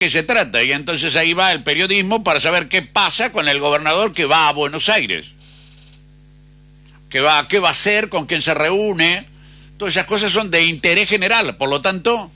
qué se trata. Y entonces ahí va el periodismo para saber qué pasa con el gobernador que va a Buenos Aires. ¿Qué va a hacer? ¿Con quién se reúne? Todas esas cosas son de interés general. Por lo tanto,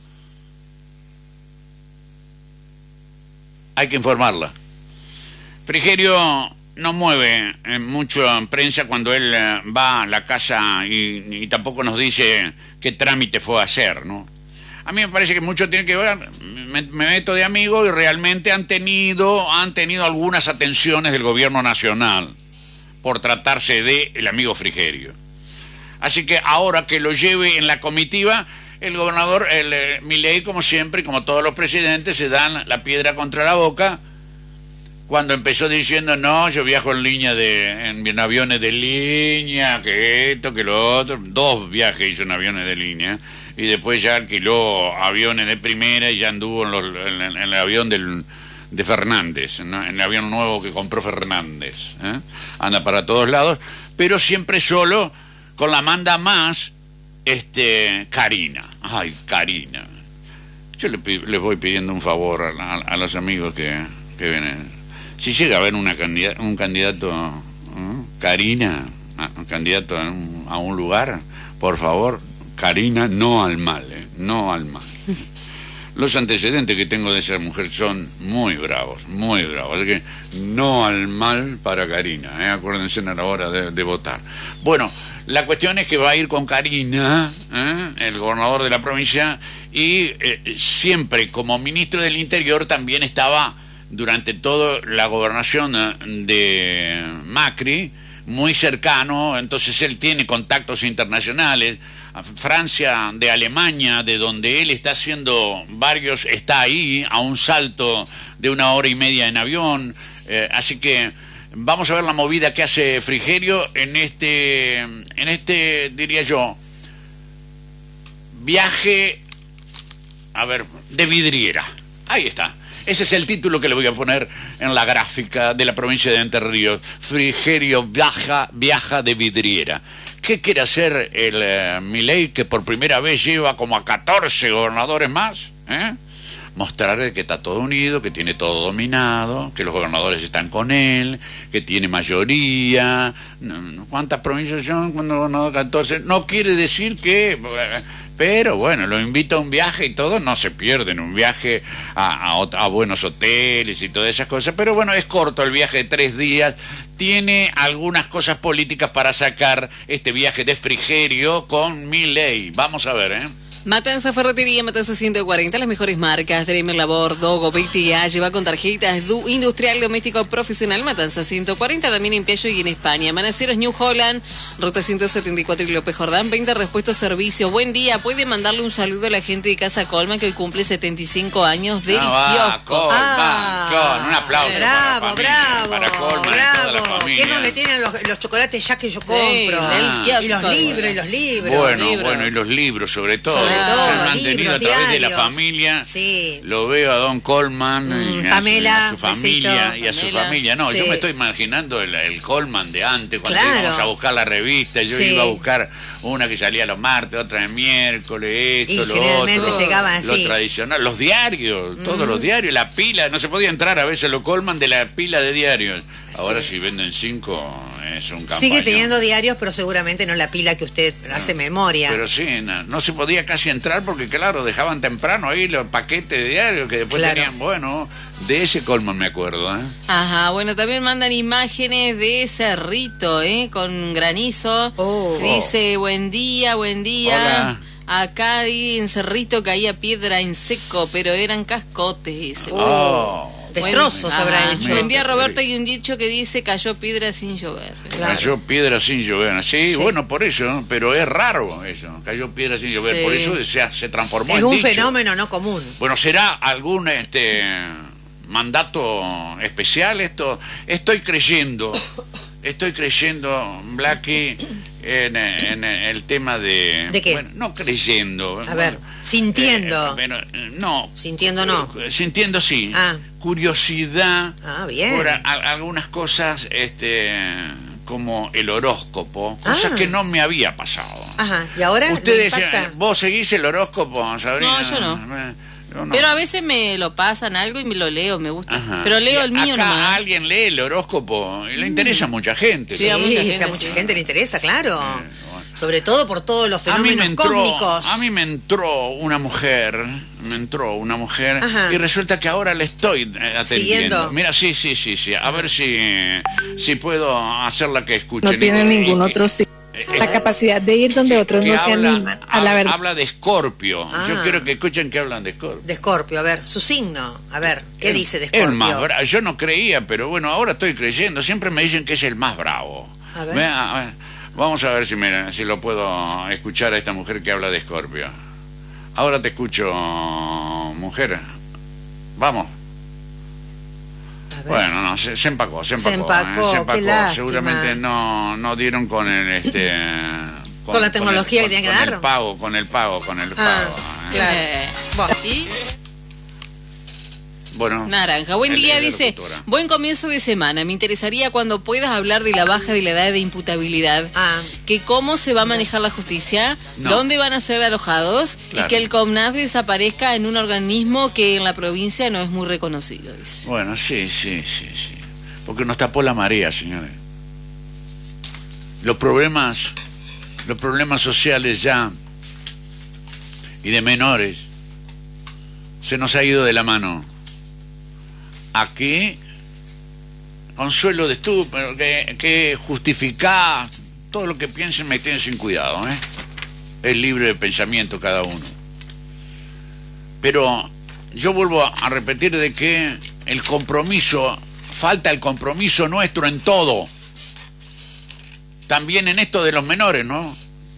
hay que informarla. Frigerio no mueve mucho en prensa cuando él va a la casa y tampoco nos dice qué trámite fue a hacer, ¿no? A mí me parece que mucho tiene que ver, me meto de amigo y realmente han tenido algunas atenciones del gobierno nacional por tratarse de el amigo Frigerio. Así que ahora que lo lleve en la comitiva, el gobernador, Milei, como siempre, como todos los presidentes, se dan la piedra contra la boca. Cuando empezó diciendo, no, yo viajo en aviones de línea, que esto, que lo otro, 2 viajes hizo en aviones de línea, y después ya alquiló aviones de primera y ya anduvo en el avión de Fernández, ¿no? En el avión nuevo que compró Fernández, ¿eh? Anda para todos lados, pero siempre solo, con la manda más, Karina. Ay, Karina. Yo les voy pidiendo un favor a los amigos que vienen. Si llega a haber un candidato, Karina, un candidato a un lugar, por favor, Karina, no al mal, no al mal. Los antecedentes que tengo de esa mujer son muy bravos, así que no al mal para Karina, acuérdense a la hora de votar. Bueno, la cuestión es que va a ir con Karina, el gobernador de la provincia, y siempre como ministro del Interior también estaba durante toda la gobernación de Macri, muy cercano, entonces él tiene contactos internacionales. Francia, de Alemania, de donde él está haciendo varios, está ahí a un salto de 1 hora y media en avión, así que vamos a ver la movida que hace Frigerio en este, diría yo, viaje, de vidriera. Ahí está. Ese es el título que le voy a poner en la gráfica de la provincia de Entre Ríos. Frigerio viaja de vidriera. ¿Qué quiere hacer el Milei, que por primera vez lleva como a 14 gobernadores más? Mostrar que está todo unido, que tiene todo dominado, que los gobernadores están con él, que tiene mayoría. ¿Cuántas provincias son? No, 14. No quiere decir que... Pero bueno, lo invito a un viaje y todo, no se pierden un viaje a buenos hoteles y todas esas cosas. Pero bueno, es corto el viaje de 3 días. Tiene algunas cosas políticas para sacar este viaje de Frigerio con Milei. Vamos a ver, Matanza Ferretería, Matanza 140, las mejores marcas, Dremer, Labor, Dogo, BTA, lleva con tarjetas, Industrial, Doméstico, Profesional, Matanza 140, también en Piaggio y en España. Manaceros, New Holland, Ruta 174 y López Jordán, 20 repuestos, servicios. Buen día, puede mandarle un saludo a la gente de Casa Colman, que hoy cumple 75 años del kiosco. Colman, un aplauso bravo, para Colman y toda la familia. Es donde tienen los chocolates ya que yo compro. Y los libros, Bueno, y los libros sobre todo. Se han mantenido a través de la familia. Sí. Lo veo a don Colman Pamela, a su familia y a su familia. No, sí. yo me estoy imaginando el Colman de antes, cuando claro. íbamos a buscar la revista. Yo iba a buscar una que salía los martes, otra el miércoles, esto, lo otro. Llegaban así. Lo tradicional, los diarios, todos los diarios, la pila. No se podía entrar a veces lo Colman de la pila de diarios. Ahora si venden 5... es un campañón. Sigue teniendo diarios, pero seguramente no la pila que usted hace memoria. Pero sí, no se podía casi entrar porque, claro, dejaban temprano ahí los paquetes de diarios que después tenían, de ese Colman me acuerdo. Ajá, bueno, también mandan imágenes de Cerrito, con granizo. Dice, buen día. Hola. Acá en Cerrito caía piedra en seco, pero eran cascotes, dice. Destrozos habrá hecho. Buen día, Roberto. Hay un dicho que dice, cayó piedra sin llover. Claro. Cayó piedra sin llover. Sí, bueno, por eso, pero es raro eso. Cayó piedra sin llover. Por eso se transformó en dicho. Es un dicho. fenómeno no común. Bueno, ¿será algún mandato especial esto? Estoy creyendo, Blackie, en el tema de... ¿De qué? Bueno, no creyendo. A ver, sintiendo. No. Sintiendo no. Sintiendo sí. Curiosidad bien. por algunas cosas, como el horóscopo, cosas que no me había pasado. Ajá, ¿y ahora? Ustedes, ¿vos seguís el horóscopo, Sabrina? No, yo no. No. Pero a veces me lo pasan algo y me lo leo, me gusta. Ajá. Pero leo el mío acá nomás. Alguien lee el horóscopo y le interesa a mucha gente. Sí, a mucha gente le interesa, claro. Bueno. Sobre todo por todos los fenómenos cósmicos. A mí me entró una mujer, ajá, y resulta que ahora le estoy atendiendo. ¿Siguiendo? Mira, sí. A ver si puedo hacerla que escuche. No tiene ningún otro sí. La capacidad de ir donde otros no se animan, a la verdad. Habla de Escorpio. Yo quiero que escuchen que hablan de Escorpio. De Escorpio, a ver, su signo. A ver, ¿qué dice de Escorpio? El más bravo. Yo no creía, pero bueno, ahora estoy creyendo. Siempre me dicen que es el más bravo. A ver. Vamos a ver si lo puedo escuchar a esta mujer que habla de Escorpio. Ahora te escucho, mujer. Vamos. Bueno, no, se empacó. Qué lástima. Seguramente no dieron con el con la tecnología que tienen que dar. Con el pago. Claro. ¿Y? Bueno, Naranja. Buen día, dice. Locutora. Buen comienzo de semana. Me interesaría cuando puedas hablar de la baja de la edad de imputabilidad. Que cómo se va a manejar la justicia, dónde van a ser alojados, claro, y que el CONAF desaparezca en un organismo que en la provincia no es muy reconocido, dice. Bueno, sí. Porque nos tapó la marea, señores. Los problemas sociales ya y de menores se nos ha ido de la mano. Aquí, consuelo de estúpido, que justificar todo lo que piensen, me tienen sin cuidado, ¿eh? Es libre de pensamiento cada uno. Pero yo vuelvo a repetir de que falta el compromiso nuestro en todo. También en esto de los menores, ¿no?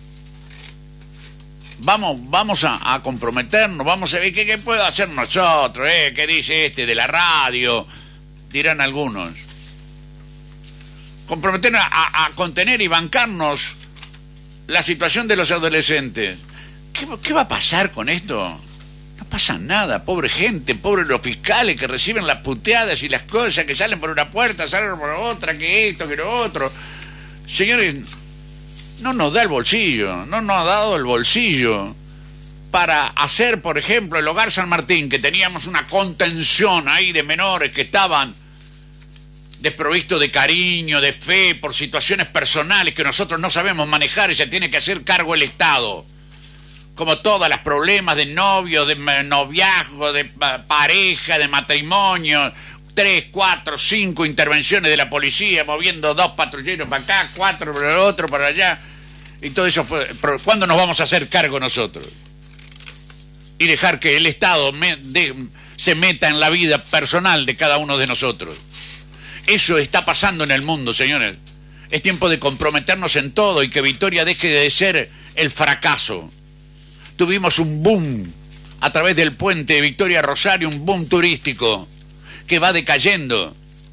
Vamos a comprometernos, vamos a ver qué puedo hacer nosotros, qué dice de la radio, dirán algunos. Comprometernos a contener y bancarnos la situación de los adolescentes. ¿Qué va a pasar con esto? No pasa nada, pobre gente, pobres los fiscales que reciben las puteadas y las cosas, que salen por una puerta, salen por otra, que esto, que lo otro. Señores, no nos da el bolsillo, no nos ha dado el bolsillo para hacer, por ejemplo, el Hogar San Martín, que teníamos una contención ahí de menores que estaban desprovistos de cariño, de fe, por situaciones personales que nosotros no sabemos manejar y se tiene que hacer cargo el Estado. Como todos los problemas de novio, de noviazgo, de pareja, de matrimonio, 3, 4, 5 intervenciones de la policía, moviendo 2 patrulleros para acá, 4 para el otro, para allá, y todo eso. ¿Cuándo nos vamos a hacer cargo nosotros? Y dejar que el Estado se meta en la vida personal de cada uno de nosotros. Eso está pasando en el mundo, señores. Es tiempo de comprometernos en todo y que Victoria deje de ser el fracaso. Tuvimos un boom a través del puente de Victoria Rosario, un boom turístico que va decayendo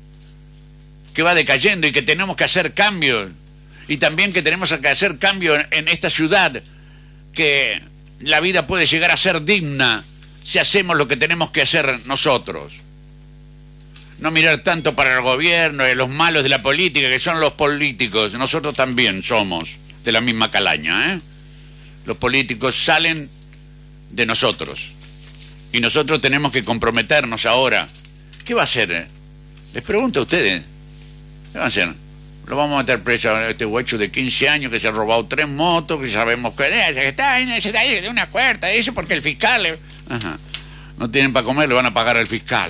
y que tenemos que hacer cambios, y también que tenemos que hacer cambios en esta ciudad, que la vida puede llegar a ser digna si hacemos lo que tenemos que hacer nosotros. No mirar tanto para el gobierno y los malos de la política, que son los políticos. Nosotros también somos de la misma calaña, ¿eh? Los políticos salen de nosotros y nosotros tenemos que comprometernos ahora. ¿Qué va a hacer? Les pregunto a ustedes. ¿Qué va a hacer? Lo vamos a meter preso a este guacho de 15 años que se ha robado 3 motos, que sabemos que está ahí de una puerta, eso porque el fiscal... Ajá. No tienen para comer, le van a pagar al fiscal.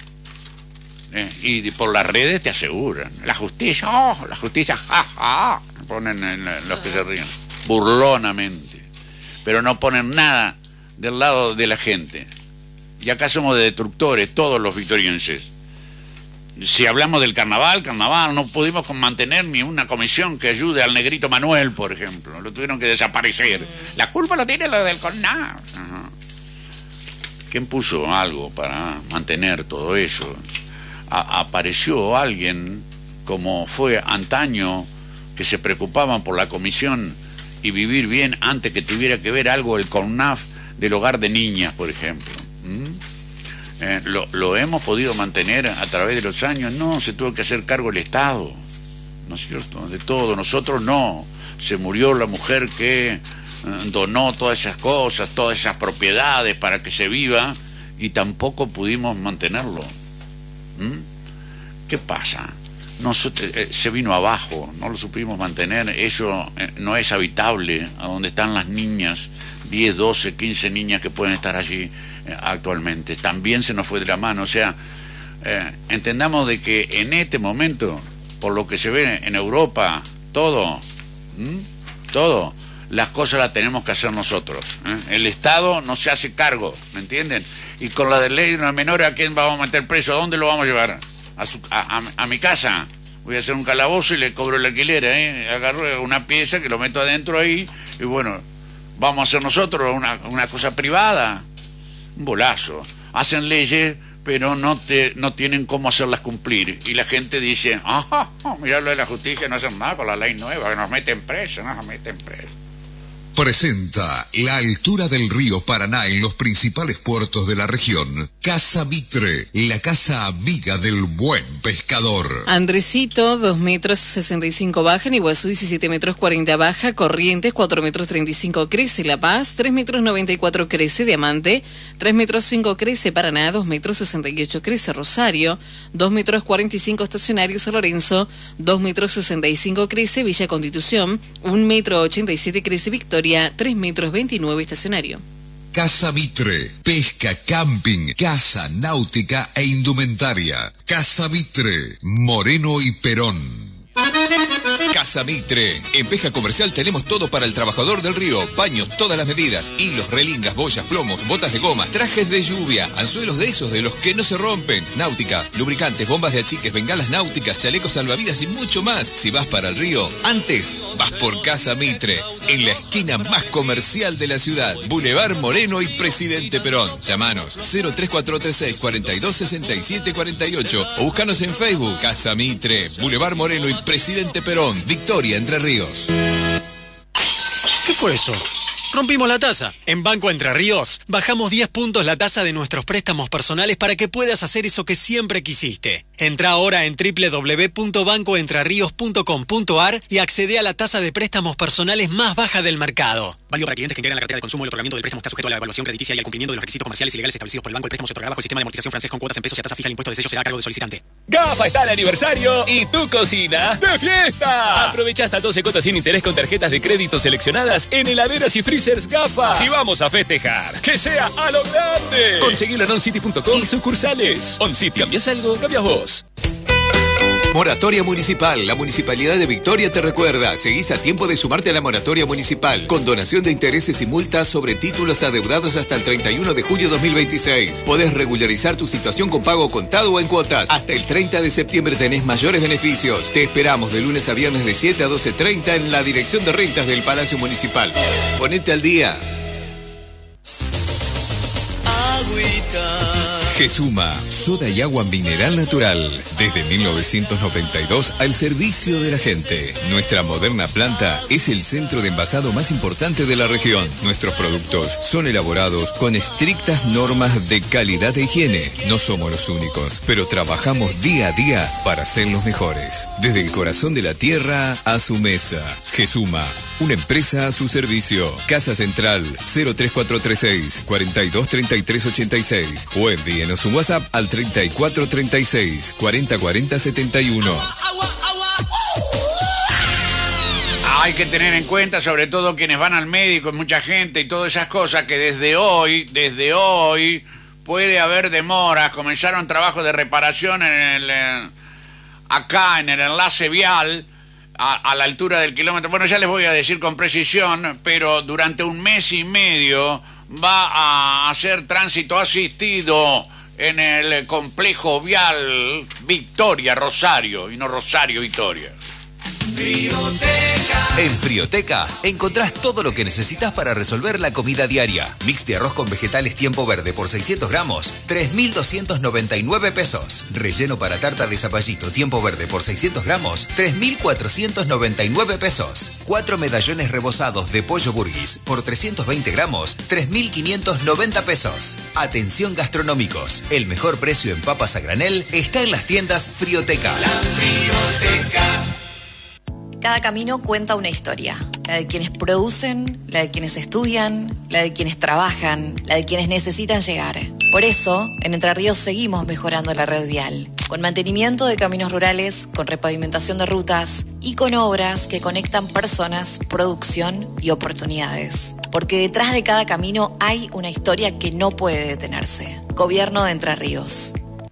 Y por las redes te aseguran. La justicia, jaja, ponen los que se ríen. Burlonamente. Pero no ponen nada del lado de la gente. Y acá somos de destructores, todos los victorienses. Si hablamos del carnaval, no pudimos mantener ni una comisión que ayude al negrito Manuel, por ejemplo. Lo tuvieron que desaparecer. La culpa lo tiene lo del CONAF. ¿Quién puso algo para mantener todo eso? Apareció alguien, como fue antaño, que se preocupaban por la comisión y vivir bien antes que tuviera que ver algo el CONAF del hogar de niñas, por ejemplo. ¿Lo hemos podido mantener a través de los años? No, se tuvo que hacer cargo el Estado, ¿no es cierto? De todo, nosotros no. Se murió la mujer que donó todas esas cosas, todas esas propiedades para que se viva, y tampoco pudimos mantenerlo. ¿Qué pasa? Se vino abajo, no lo supimos mantener. Eso no es habitable a donde están las niñas, 10, 12, 15 niñas que pueden estar allí actualmente. También se nos fue de la mano. O sea, entendamos de que en este momento, por lo que se ve en Europa, todo, las cosas las tenemos que hacer nosotros. El Estado no se hace cargo, ¿me entienden? Y con la de ley de menores, ¿a quién vamos a meter preso? ¿A dónde lo vamos a llevar? A mi casa. Voy a hacer un calabozo y le cobro el alquiler, agarro una pieza que lo meto adentro ahí y bueno, vamos a hacer nosotros una cosa privada. Un bolazo. Hacen leyes, pero no tienen cómo hacerlas cumplir. Y la gente dice, mirá lo de la justicia, no hacen nada con la ley nueva, que nos meten preso. Presenta la altura del río Paraná en los principales puertos de la región. Casa Mitre, la casa amiga del buen pescador. Andresito, 2,65 metros baja, en Iguazú 17,40 metros baja, Corrientes 4,35 metros crece, La Paz 3,94 metros crece, Diamante 3,5 metros crece, Paraná 2,68 metros crece, Rosario 2,45 metros estacionario, San Lorenzo 2,65 metros crece, Villa Constitución 1,87 metros crece, Victoria 3,29 metros estacionario. Casa Mitre, pesca, camping, casa, náutica e indumentaria. Casa Mitre, Moreno y Perón. Casa Mitre. En pesca comercial tenemos todo para el trabajador del río. Paños, todas las medidas. Hilos, relingas, boyas, plomos, botas de goma, trajes de lluvia, anzuelos de esos de los que no se rompen. Náutica, lubricantes, bombas de achiques, bengalas náuticas, chalecos salvavidas y mucho más. Si vas para el río, antes vas por Casa Mitre. En la esquina más comercial de la ciudad. Boulevard Moreno y Presidente Perón. Llámanos 03436 4267 48 o búscanos en Facebook. Casa Mitre, Boulevard Moreno y Presidente Perón, Victoria, Entre Ríos. ¿Qué fue eso? Rompimos la tasa. En Banco Entre Ríos bajamos 10 puntos la tasa de nuestros préstamos personales para que puedas hacer eso que siempre quisiste. Entra ahora en www.bancoentrerrios.com.ar y accede a la tasa de préstamos personales más baja del mercado. Válido para clientes que integran la cartera de consumo. El otorgamiento del préstamo está sujeto a la evaluación crediticia y al cumplimiento de los requisitos comerciales y legales establecidos por el banco. El préstamo se otorga bajo el sistema de amortización francés con cuotas en pesos y a tasa fija. El impuesto de sello será a cargo del solicitante. GAFA está de aniversario y tu cocina de fiesta. Aprovecha hasta 12 cuotas sin interés con tarjetas de crédito seleccionadas en heladeras y freezers GAFA. Si vamos a festejar, que sea a lo grande. Conseguilo en oncity.com y sucursales. OnCity, ¿cambias algo? Cambias vos. Moratoria Municipal. La Municipalidad de Victoria te recuerda. Seguís a tiempo de sumarte a la moratoria municipal. Con donación de intereses y multas sobre títulos adeudados hasta el 31 de julio 2026. Podés regularizar tu situación con pago contado o en cuotas. Hasta el 30 de septiembre tenés mayores beneficios. Te esperamos de lunes a viernes de 7 a 12:30 en la Dirección de Rentas del Palacio Municipal. Ponete al día. Gesuma, soda y agua mineral natural. Desde 1992 al servicio de la gente. Nuestra moderna planta es el centro de envasado más importante de la región. Nuestros productos son elaborados con estrictas normas de calidad e higiene. No somos los únicos, pero trabajamos día a día para ser los mejores. Desde el corazón de la tierra a su mesa. Gesuma, una empresa a su servicio. Casa Central 03436 423386 o envíenos un WhatsApp al 3436 404071. Hay que tener en cuenta, sobre todo quienes van al médico, mucha gente y todas esas cosas, que desde hoy puede haber demoras. Comenzaron trabajos de reparación acá en el enlace vial a la altura del kilómetro. Bueno, ya les voy a decir con precisión, pero durante un mes y medio va a hacer tránsito asistido en el complejo vial Victoria-Rosario, y no Rosario-Victoria. En Frioteca encontrás todo lo que necesitas para resolver la comida diaria. Mix de arroz con vegetales Tiempo Verde por 600 gramos, 3.299 pesos. Relleno para tarta de zapallito Tiempo Verde por 600 gramos, 3.499 pesos. 4 medallones rebozados de pollo burguis por 320 gramos, 3.590 pesos. Atención gastronómicos, el mejor precio en papas a granel está en las tiendas Frioteca. La Frioteca. Cada camino cuenta una historia. La de quienes producen, la de quienes estudian, la de quienes trabajan, la de quienes necesitan llegar. Por eso, en Entre Ríos seguimos mejorando la red vial, con mantenimiento de caminos rurales, con repavimentación de rutas y con obras que conectan personas, producción y oportunidades. Porque detrás de cada camino hay una historia que no puede detenerse. Gobierno de Entre Ríos.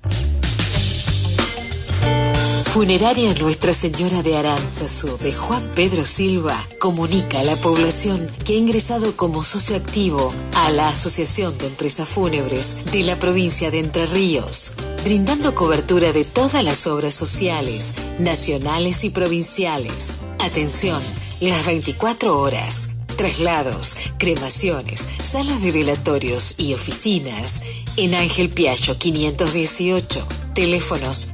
Funeraria Nuestra Señora de Aránzazu de Juan Pedro Silva comunica a la población que ha ingresado como socio activo a la Asociación de Empresas Fúnebres de la provincia de Entre Ríos, brindando cobertura de todas las obras sociales, nacionales y provinciales. Atención, las 24 horas. Traslados, cremaciones, salas de velatorios y oficinas en Ángel Piaggio 518. Teléfonos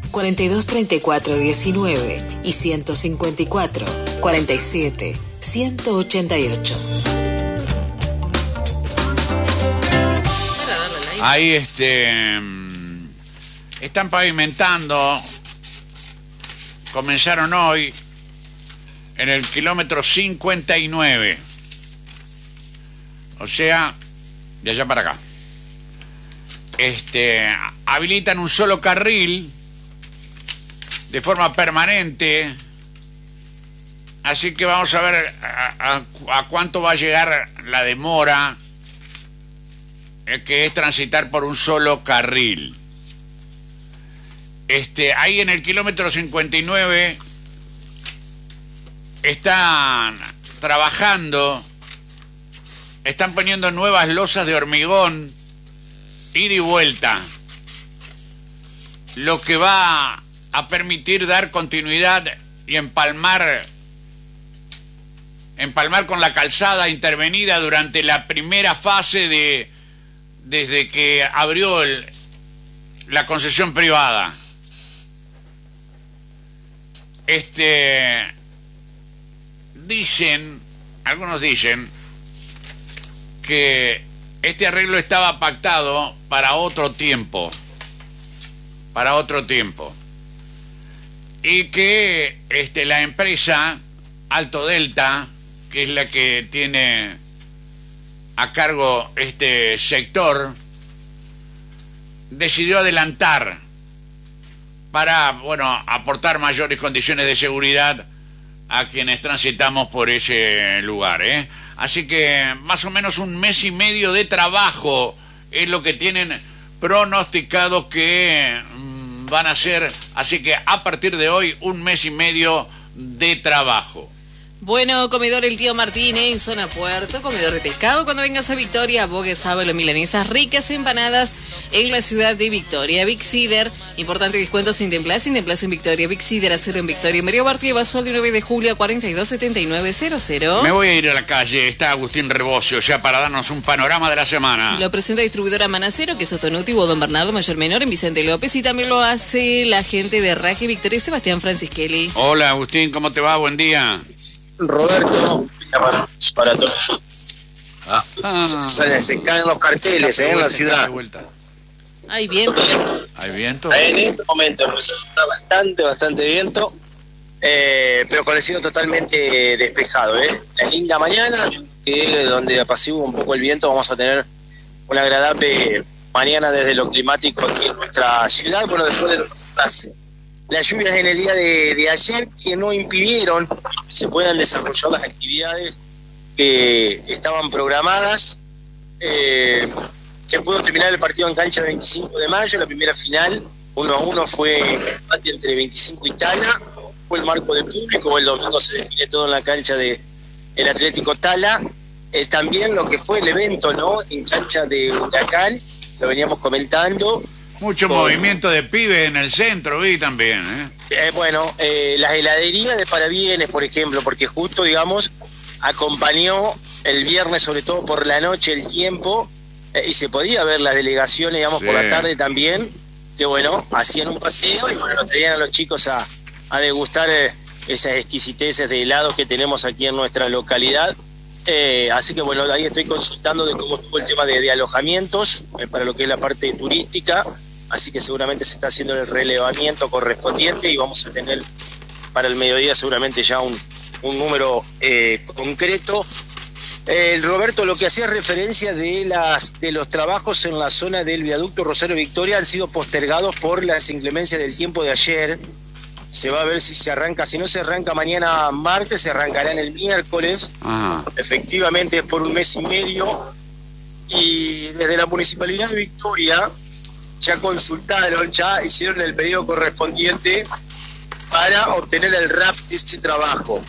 423419 y 154 47 188. Ahí están pavimentando. Comenzaron hoy en el kilómetro 59. O sea, de allá para acá. Habilitan un solo carril de forma permanente. Así que vamos a ver a cuánto va a llegar la demora que es transitar por un solo carril. Ahí en el kilómetro 59 están trabajando. Están poniendo nuevas losas de hormigón, ida y vuelta, lo que va a permitir dar continuidad y empalmar con la calzada intervenida durante la primera fase desde que abrió la concesión privada. Algunos dicen que este arreglo estaba pactado para otro tiempo, y que la empresa Alto Delta, que es la que tiene a cargo este sector, decidió adelantar para, aportar mayores condiciones de seguridad a quienes transitamos por ese lugar, Así que más o menos un mes y medio de trabajo es lo que tienen pronosticado que van a hacer. Así que a partir de hoy, un mes y medio de trabajo. Bueno, comedor El Tío Martín en zona Puerto, comedor de pescado. Cuando vengas a Victoria, bogue, sábalo, milanesas, ricas empanadas en la ciudad de Victoria. Big Cider, importante descuento sin templazo en Victoria. Big Cider, acero en Victoria. Mario Bartía, Basol, de 9 de julio a 427900. Me voy a ir a la calle, está Agustín Rebocio, ya para darnos un panorama de la semana. Lo presenta distribuidora Manacero, que es Otonuti, Don Bernardo, Mayor Menor en Vicente López, y también lo hace la gente de Raje Victoria, Sebastián Francischelli. Hola Agustín, ¿cómo te va? Buen día. Roberto, para todos. Se caen los carteles en la ciudad. Hay viento. Hay viento. En este momento está bastante viento, pero con el cielo totalmente despejado. La linda mañana, que donde apacigua un poco el viento, vamos a tener una agradable mañana desde lo climático aquí en nuestra ciudad. Bueno, después de las lluvias en el día de ayer, que no impidieron que se puedan desarrollar las actividades que estaban programadas. Se pudo terminar el partido en cancha de 25 de mayo, la primera final, 1-1 fue empate entre 25 y Tala, fue el marco de público, el domingo se define todo en la cancha del Atlético Tala. También lo que fue el evento, ¿no?, en cancha de Huracán, lo veníamos comentando. Mucho movimiento de pibes en el centro, vi también, las heladerías de Parabienes, por ejemplo, porque justo, acompañó el viernes, sobre todo por la noche, el tiempo, y se podía ver las delegaciones, por la tarde también, que hacían un paseo y nos traían a los chicos a degustar esas exquisiteces de helados que tenemos aquí en nuestra localidad. Así que ahí estoy consultando de cómo estuvo el tema de alojamientos para lo que es la parte turística. Así que seguramente se está haciendo el relevamiento correspondiente y vamos a tener para el mediodía seguramente ya un número concreto Roberto, lo que hacía referencia de los trabajos en la zona del viaducto Rosario Victoria han sido postergados por las inclemencias del tiempo de ayer. Se va a ver si se arranca, si no se arranca mañana martes, se arrancará en el miércoles. Efectivamente es por 1 mes y medio. Y desde la Municipalidad de Victoria ya consultaron, ya hicieron el pedido correspondiente para obtener el RAP de este trabajo.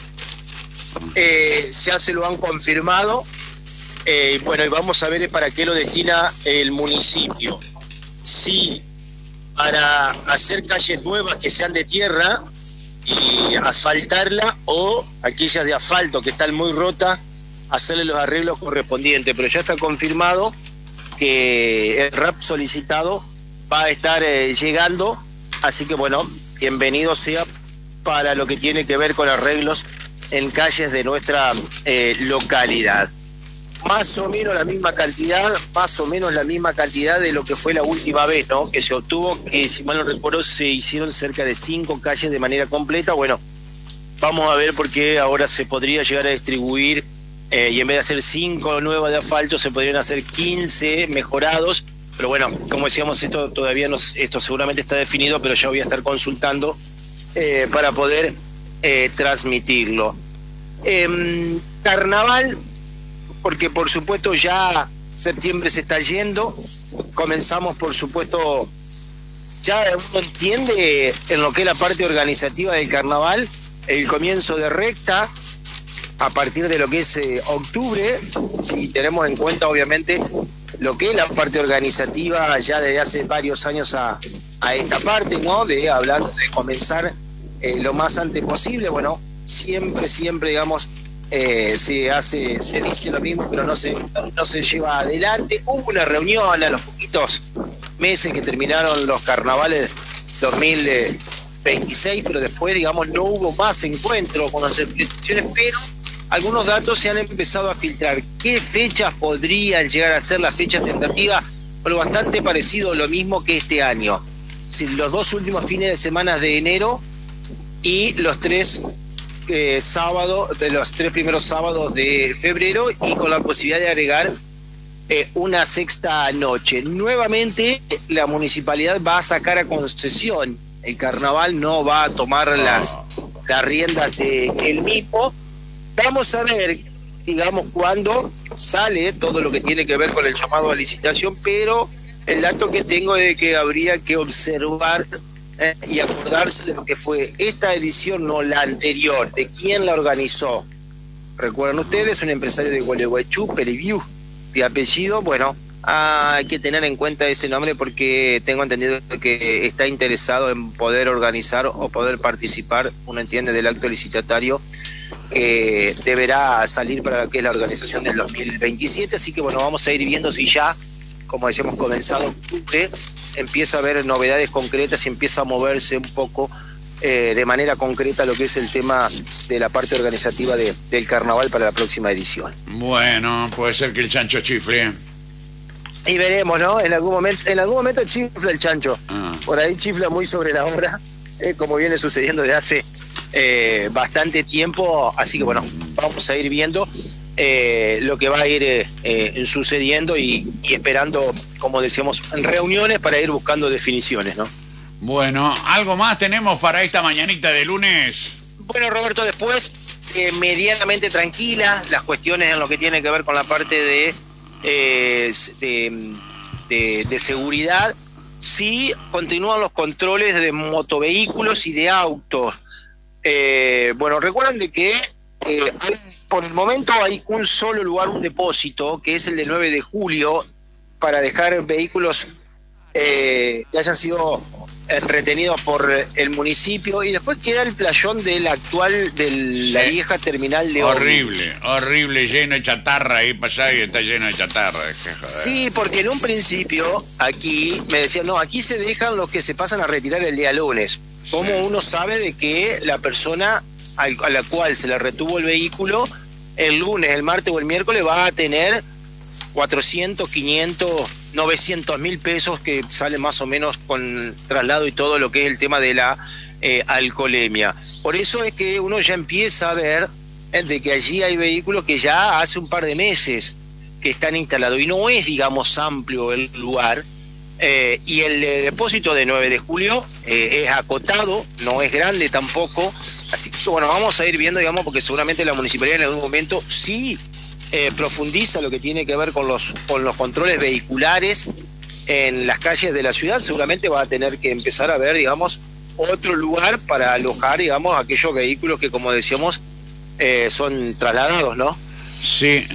Ya se lo han confirmado. Bueno, y vamos a ver para qué lo destina el municipio. Si para hacer calles nuevas que sean de tierra y asfaltarla, o aquellas de asfalto que están muy rotas, hacerle los arreglos correspondientes. Pero ya está confirmado que el RAP solicitado va a estar llegando, así que bueno, bienvenido sea para lo que tiene que ver con arreglos en calles de nuestra localidad. Más o menos la misma cantidad de lo que fue la última vez, ¿no? Que se obtuvo, que si mal no recuerdo se hicieron cerca de 5 calles de manera completa. Bueno, vamos a ver, porque ahora se podría llegar a distribuir, y en vez de hacer 5 nuevas de asfalto, se podrían hacer 15 mejorados. Pero bueno, como decíamos, esto todavía no, esto seguramente está definido, pero ya voy a estar consultando para poder transmitirlo. Carnaval, porque por supuesto ya septiembre se está yendo, comenzamos por supuesto, ya uno entiende en lo que es la parte organizativa del carnaval, el comienzo de recta a partir de lo que es octubre, si tenemos en cuenta obviamente lo que es la parte organizativa ya desde hace varios años a esta parte, ¿no? Hablando de comenzar lo más antes posible. Bueno, siempre digamos, se dice lo mismo, pero no se lleva adelante. Hubo una reunión a los poquitos meses que terminaron los carnavales 2026, pero después, digamos, no hubo más encuentros con las expresiones, pero algunos datos se han empezado a filtrar. ¿Qué fechas podrían llegar a ser las fechas tentativas? Bueno, bastante parecido a lo mismo que este año. Si los 2 últimos fines de semana de enero y los 3 sábados, de los 3 primeros sábados de febrero, y con la posibilidad de agregar una sexta noche. Nuevamente la municipalidad va a sacar a concesión. El carnaval no va a tomar las riendas del mismo. Vamos a ver, digamos, cuándo sale todo lo que tiene que ver con el llamado a licitación, pero el dato que tengo es de que habría que observar y acordarse de lo que fue esta edición, no la anterior, de quién la organizó. Recuerdan ustedes, un empresario de Gualeguaychú, Periviu, de apellido. Bueno, hay que tener en cuenta ese nombre porque tengo entendido que está interesado en poder organizar o poder participar, uno entiende, del acto licitatario que deberá salir para lo que es la organización del 2027. Así que bueno, vamos a ir viendo si ya, como decíamos, comenzado octubre, empieza a haber novedades concretas y empieza a moverse un poco de manera concreta lo que es el tema de la parte organizativa del carnaval para la próxima edición. Bueno, puede ser que el chancho chifle. Y veremos, ¿no? En algún momento chifla el chancho. Por ahí chifla muy sobre la hora, como viene sucediendo desde hace bastante tiempo. Así que bueno, vamos a ir viendo lo que va a ir sucediendo y esperando, como decíamos, reuniones para ir buscando definiciones, ¿no? Bueno, ¿algo más tenemos para esta mañanita de lunes? Bueno, Roberto, después medianamente tranquila las cuestiones en lo que tiene que ver con la parte de seguridad. Sí, continúan los controles de motovehículos y de autos. Bueno, recuerden de que por el momento hay un solo lugar, un depósito, que es el del 9 de julio, para dejar vehículos que hayan sido retenidos por el municipio, y después queda el playón del actual, de la vieja terminal de horrible, lleno de chatarra, ahí pasá y está lleno de chatarra. Sí, porque en un principio aquí me decían, no, aquí se dejan los que se pasan a retirar el día lunes. ¿Cómo uno sabe de que la persona a la cual se le retuvo el vehículo el lunes, el martes o el miércoles va a tener 400, 500, 900 mil pesos, que sale más o menos con traslado y todo lo que es el tema de la alcoholemia? Por eso es que uno ya empieza a ver de que allí hay vehículos que ya hace un par de meses que están instalados y no es, digamos, amplio el lugar. Y el depósito de 9 de julio es acotado, no es grande tampoco, así que bueno, vamos a ir viendo, digamos, porque seguramente la municipalidad en algún momento sí profundiza lo que tiene que ver con los controles vehiculares en las calles de la ciudad. Seguramente va a tener que empezar a ver, digamos, otro lugar para alojar, digamos, aquellos vehículos que, como decíamos, son trasladados, ¿no? Sí.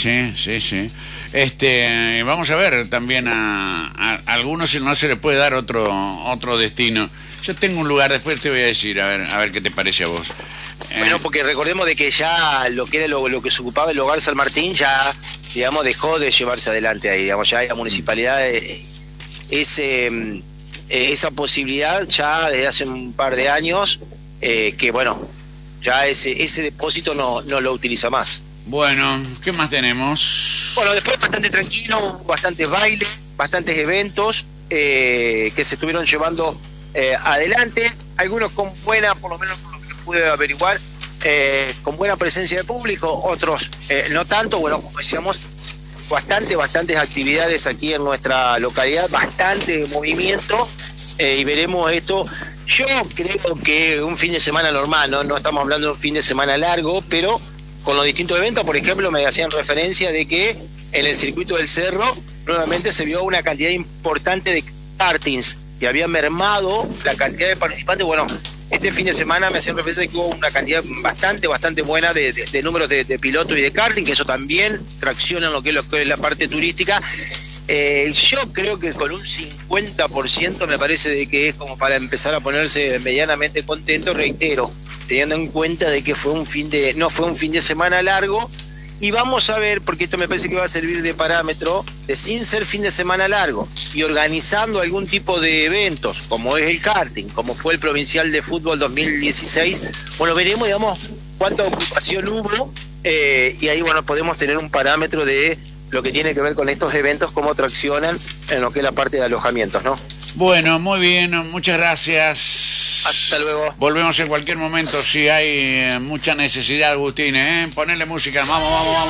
Vamos a ver también a algunos si no se les puede dar otro destino. Yo tengo un lugar, después te voy a decir, a ver qué te parece a vos. Bueno, porque recordemos de que ya lo que era lo que se ocupaba el hogar San Martín ya, digamos, dejó de llevarse adelante ahí, digamos, ya la municipalidad esa posibilidad ya desde hace un par de años que bueno, ya ese depósito no lo utiliza más. Bueno, ¿qué más tenemos? Bueno, después bastante tranquilo, bastantes bailes, bastantes eventos que se estuvieron llevando adelante, algunos con buena, por lo menos por lo que pude averiguar, con buena presencia de público, otros no tanto. Bueno, como decíamos, bastantes actividades aquí en nuestra localidad, bastante movimiento, y veremos esto. Yo creo que un fin de semana normal, no estamos hablando de un fin de semana largo, pero con los distintos eventos. Por ejemplo, me hacían referencia de que en el circuito del Cerro nuevamente se vio una cantidad importante de kartings, que había mermado la cantidad de participantes. Bueno, este fin de semana me hacían referencia de que hubo una cantidad bastante buena de números de pilotos y de karting, que eso también tracciona en lo que es la parte turística. Yo creo que con un 50% me parece de que es como para empezar a ponerse medianamente contento, reitero, teniendo en cuenta de que no fue un fin de semana largo. Y vamos a ver, porque esto me parece que va a servir de parámetro, de sin ser fin de semana largo y organizando algún tipo de eventos, como es el karting, como fue el Provincial de Fútbol 2016, bueno, veremos, digamos, cuánta ocupación hubo, y ahí, bueno, podemos tener un parámetro de lo que tiene que ver con estos eventos, cómo traccionan en lo que es la parte de alojamientos, ¿no? Bueno, muy bien, muchas gracias. Hasta luego. Volvemos en cualquier momento si hay mucha necesidad, Agustín, ¿eh? Ponerle música, vamos.